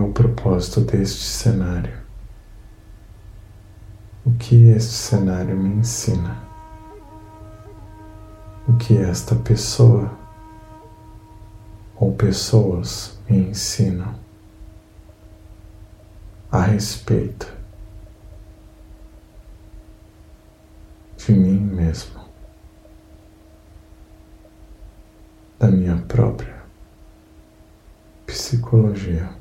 o propósito deste cenário? O que este cenário me ensina? O que esta pessoa ou pessoas me ensinam a respeito de mim mesmo, da minha própria psicologia?